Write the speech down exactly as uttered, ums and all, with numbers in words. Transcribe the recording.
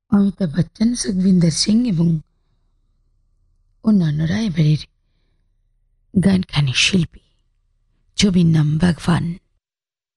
অমিতাভ বচ্চন, সুখবিন্দর সিং এবং অন্যান্যরা এবারের গান গানের শিল্পী। ছবির নাম ভগবান।